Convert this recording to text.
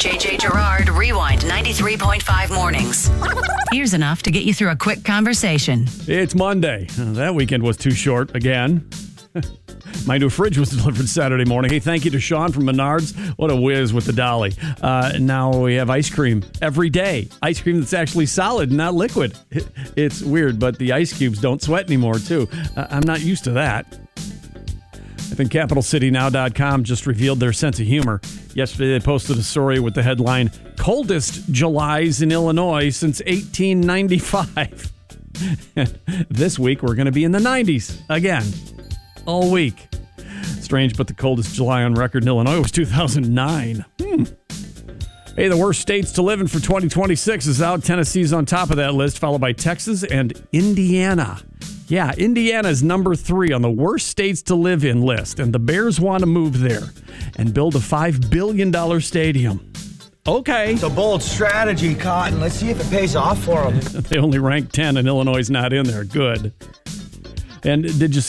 JJ Gerard, Rewind 93.5 mornings. Here's enough to get you through a quick conversation. It's Monday. That weekend was too short again. My new fridge was delivered Saturday morning. Hey, thank you to Sean from Menards. What a whiz with the dolly. Now we have ice cream every day. Ice cream that's actually solid, not liquid. It's weird, but the ice cubes don't sweat anymore, too. I'm not used to that. I think CapitalCityNow.com just revealed their sense of humor. Yesterday, they posted a story with the headline, Coldest Julys in Illinois since 1895. This week, we're going to be in the 90s again. All week. Strange, but the coldest July on record in Illinois was 2009. Hey, the worst states to live in for 2026 is out. Tennessee's on top of that list, followed by Texas and Indiana. Yeah, Indiana is number 3 on the worst states to live in list, and the Bears want to move there and build a $5 billion stadium. Okay. It's a bold strategy, Cotton. Let's see if it pays off for them. They only rank 10, and Illinois is not in there. Good. And did you